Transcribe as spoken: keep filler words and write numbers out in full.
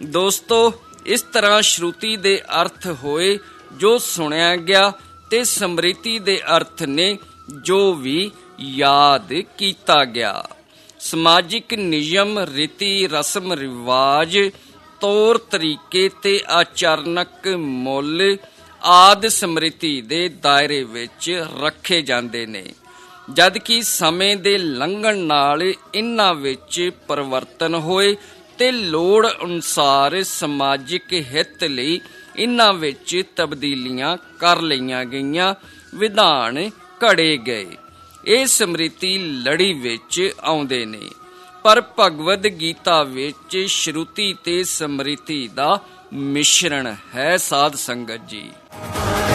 ਦੋਸਤੋ, ਇਸ ਤਰ੍ਹਾਂ ਸ਼ਰੂਤੀ ਦੇ ਅਰਥ ਹੋਏ ਜੋ ਸੁਣਿਆ ਗਿਆ, ਤੇ ਸਮ੍ਰਿਤੀ ਦੇ ਅਰਥ ਨੇ ਜੋ ਵੀ ਯਾਦ ਕੀਤਾ ਗਿਆ। ਸਮਾਜਿਕ ਨਿਯਮ, ਰੀਤੀ, ਰਸਮ ਰਿਵਾਜ, ਤੌਰ ਤਰੀਕੇ ਤੇ ਆਚਰਨਕ ਮੁੱਲ ਆਦਿ ਸਮ੍ਰਿਤੀ ਦੇ ਦਾਇਰੇ ਵਿੱਚ ਰੱਖੇ ਜਾਂਦੇ ਨੇ, ਜਦ ਕਿ ਸਮੇਂ ਦੇ ਲੰਘਣ ਨਾਲ ਇਹਨਾਂ ਵਿੱਚ ਪਰਿਵਰਤਨ ਹੋਏ ਤੇ ਲੋੜ ਅਨੁਸਾਰ ਸਮਾਜਿਕ ਹਿੱਤ ਲਈ ਇਹਨਾਂ ਵਿੱਚ ਤਬਦੀਲੀਆਂ ਕਰ ਲਈਆਂ ਗਈਆਂ, ਵਿਧਾਨ ਘੜੇ ਗਏ। ਇਹ ਸਮ੍ਰਿਤੀ ਲੜੀ ਵਿੱਚ ਆਉਂਦੇ ਨੇ, ਪਰ ਭਗਵਦ ਗੀਤਾ ਵਿੱਚ ਸ਼ਰੂਤੀ ਤੇ ਸਮ੍ਰਿਤੀ ਦਾ ਮਿਸ਼ਰਣ ਹੈ। ਸਾਧ ਸੰਗਤ ਜੀ।